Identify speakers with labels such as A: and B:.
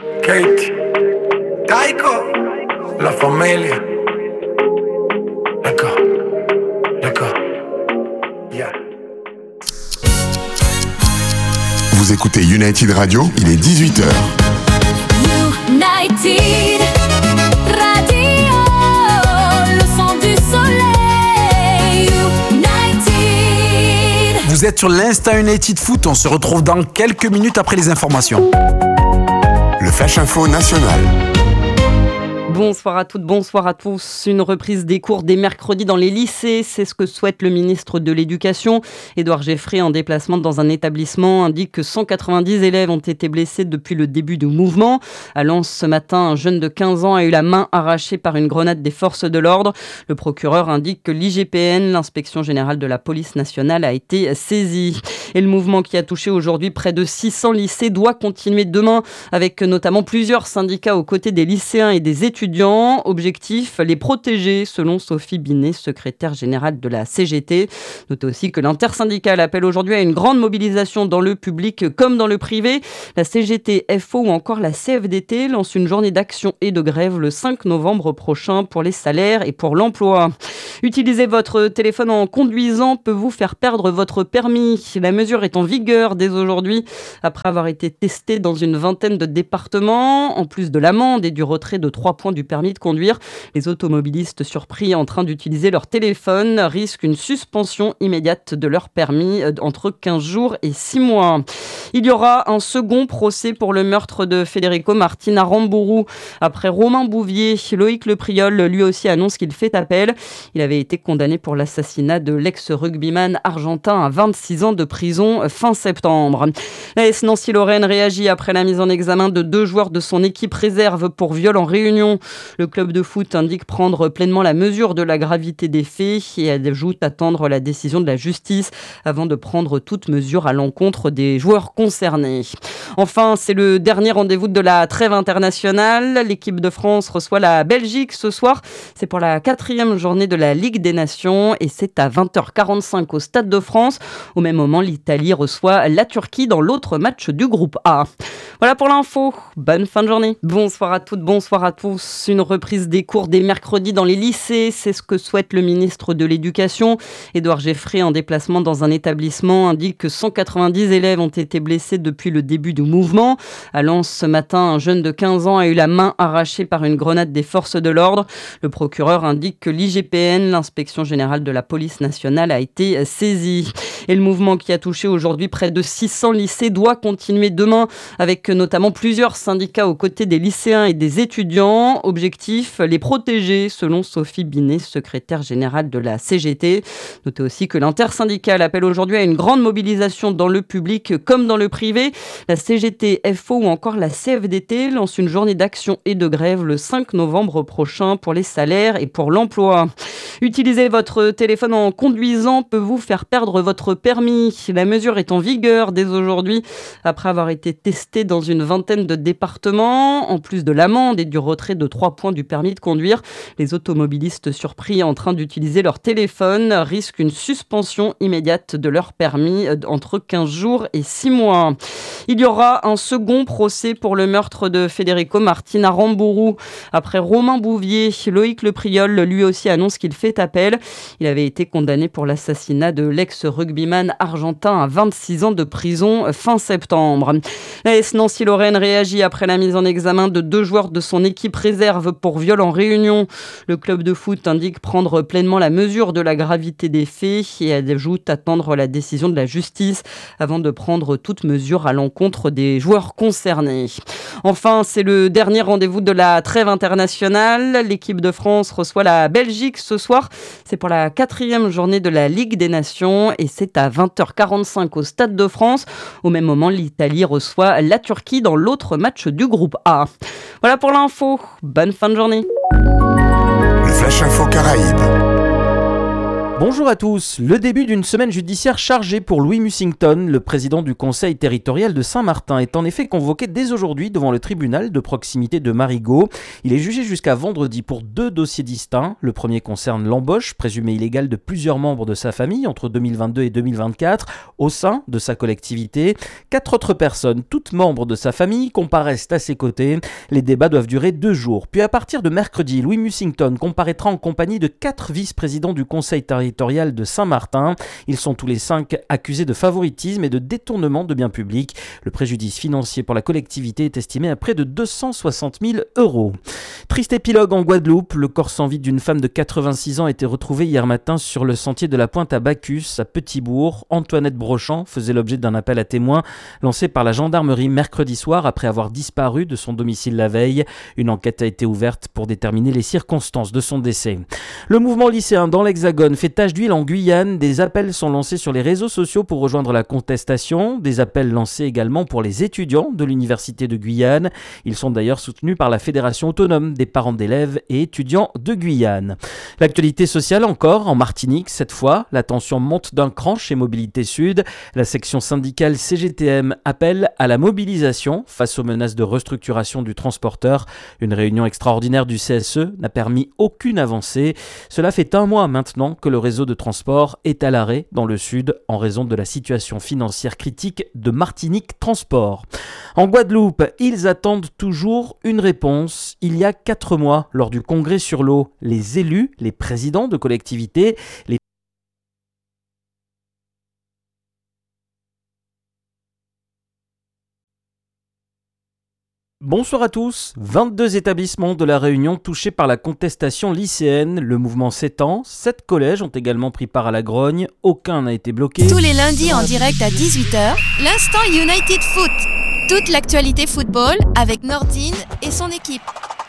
A: Kate, Taiko, la familia. D'accord, yeah.
B: Vous écoutez United Radio, il est 18h.
C: United Radio, le son du soleil. United.
D: Vous êtes sur l'Insta United Foot, on se retrouve dans quelques minutes après les informations.
B: Le Flash Info National.
E: Bonsoir à toutes, bonsoir à tous. Une reprise des cours dès mercredi dans les lycées, c'est ce que souhaite le ministre de l'Éducation. Édouard Geffray, en déplacement dans un établissement, indique que 190 élèves ont été blessés depuis le début du mouvement. À Lens, ce matin, un jeune de 15 ans a eu la main arrachée par une grenade des forces de l'ordre. Le procureur indique que l'IGPN, l'inspection générale de la police nationale, a été saisie. Et le mouvement qui a touché aujourd'hui près de 600 lycées doit continuer demain, avec notamment plusieurs syndicats aux côtés des lycéens et des étudiants. Objectif, les protéger, selon Sophie Binet, secrétaire générale de la CGT. Notez aussi que l'intersyndicale appelle aujourd'hui à une grande mobilisation dans le public comme dans le privé. La CGT, FO ou encore la CFDT lancent une journée d'action et de grève le 5 novembre prochain pour les salaires et pour l'emploi. Utiliser votre téléphone en conduisant peut vous faire perdre votre permis. La mesure est en vigueur dès aujourd'hui, après avoir été testée dans une vingtaine de départements. En plus de l'amende et du retrait de 3 points du permis de conduire, les automobilistes surpris en train d'utiliser leur téléphone risquent une suspension immédiate de leur permis entre 15 jours et 6 mois. Il y aura un second procès pour le meurtre de Federico Martin à Rambourou. Après Romain Bouvier, Loïc Lepriol lui aussi annonce qu'il fait appel. Il avait été condamné pour l'assassinat de l'ex-rugbyman argentin à 26 ans de prison fin septembre. L'AS Nancy-Lorraine réagit après la mise en examen de 2 joueurs de son équipe réserve pour viol en réunion. Le club de foot indique prendre pleinement la mesure de la gravité des faits et ajoute attendre la décision de la justice avant de prendre toute mesure à l'encontre des joueurs concernés. Enfin, c'est le dernier rendez-vous de la trêve internationale. L'équipe de France reçoit la Belgique ce soir. C'est pour la 4e journée de la Ligue des Nations et c'est à 20h45 au Stade de France. Au même moment, l'Italie reçoit la Turquie dans l'autre match du groupe A. Voilà pour l'info. Bonne fin de journée. Bonsoir à toutes, bonsoir à tous. Une reprise des cours dès mercredi dans les lycées, c'est ce que souhaite le ministre de l'Éducation. Édouard Geffray, en déplacement dans un établissement, indique que 190 élèves ont été blessés depuis le début du mouvement. À Lens, ce matin, un jeune de 15 ans a eu la main arrachée par une grenade des forces de l'ordre. Le procureur indique que l'IGPN, l'inspection générale de la police nationale, a été saisie. Et le mouvement qui a touché aujourd'hui près de 600 lycées doit continuer demain, avec notamment plusieurs syndicats aux côtés des lycéens et des étudiants. Objectif, les protéger, selon Sophie Binet, secrétaire générale de la CGT. Notez aussi que l'intersyndicale appelle aujourd'hui à une grande mobilisation dans le public comme dans le privé. La CGT, FO ou encore la CFDT lancent une journée d'action et de grève le 5 novembre prochain pour les salaires et pour l'emploi. Utiliser votre téléphone en conduisant peut vous faire perdre votre permis. La mesure est en vigueur dès aujourd'hui, après avoir été testée dans une vingtaine de départements. En plus de l'amende et du retrait de 3 points du permis de conduire, les automobilistes surpris en train d'utiliser leur téléphone risquent une suspension immédiate de leur permis entre 15 jours et 6 mois. Il y aura un second procès pour le meurtre de Federico Martin à Rambourou. Après Romain Bouvier, Loïc Lepriol lui aussi annonce qu'il fait appel. Il avait été condamné pour l'assassinat de l'ex-rugbyman argentin à 26 ans de prison fin septembre. L'AS Nancy-Lorraine réagit après la mise en examen de 2 joueurs de son équipe réserve pour viol en réunion. Le club de foot indique prendre pleinement la mesure de la gravité des faits et ajoute attendre la décision de la justice avant de prendre toute mesure à l'encontre des joueurs concernés. Enfin, c'est le dernier rendez-vous de la trêve internationale. L'équipe de France reçoit la Belgique ce soir. C'est pour la 4e journée de la Ligue des Nations et c'est à 20h45 au Stade de France. Au même moment, l'Italie reçoit la Turquie dans l'autre match du groupe A. Voilà pour l'info. Bonne fin de journée.
B: Le Flash Info Caraïbes.
F: Bonjour à tous. Le début d'une semaine judiciaire chargée pour Louis Mussington, le président du conseil territorial de Saint-Martin, est en effet convoqué dès aujourd'hui devant le tribunal de proximité de Marigot. Il est jugé jusqu'à vendredi pour 2 dossiers distincts. Le premier concerne l'embauche présumée illégale de plusieurs membres de sa famille entre 2022 et 2024 au sein de sa collectivité. 4 autres personnes, toutes membres de sa famille, comparaissent à ses côtés. Les débats doivent durer 2 jours. Puis à partir de mercredi, Louis Mussington comparaîtra en compagnie de 4 vice-présidents du conseil territorial de Saint-Martin. Ils sont tous les 5 accusés de favoritisme et de détournement de biens publics. Le préjudice financier pour la collectivité est estimé à près de 260 000 €. Triste épilogue en Guadeloupe. Le corps sans vie d'une femme de 86 ans a été retrouvé hier matin sur le sentier de la Pointe à Bacchus, à Petit-Bourg. Antoinette Brochant faisait l'objet d'un appel à témoins lancé par la gendarmerie mercredi soir après avoir disparu de son domicile la veille. Une enquête a été ouverte pour déterminer les circonstances de son décès. Le mouvement lycéen dans l'Hexagone fait tache d'huile en Guyane. Des appels sont lancés sur les réseaux sociaux pour rejoindre la contestation. Des appels lancés également pour les étudiants de l'Université de Guyane. Ils sont d'ailleurs soutenus par la Fédération autonome des parents d'élèves et étudiants de Guyane. L'actualité sociale encore, en Martinique cette fois. La tension monte d'un cran chez Mobilité Sud. La section syndicale CGTM appelle à la mobilisation face aux menaces de restructuration du transporteur. Une réunion extraordinaire du CSE n'a permis aucune avancée. Cela fait 1 mois maintenant que le réseau de transport est à l'arrêt dans le sud en raison de la situation financière critique de Martinique Transport. En Guadeloupe, ils attendent toujours une réponse. Il y a 4 mois, lors du congrès sur l'eau, les élus, les présidents de collectivités, les Bonsoir à tous. 22 établissements de la Réunion touchés par la contestation lycéenne. Le mouvement s'étend. 7 collèges ont également pris part à la grogne. Aucun n'a été bloqué.
G: Tous les lundis en direct à 18h, l'instant United Foot. Toute l'actualité football avec Nordine et son équipe.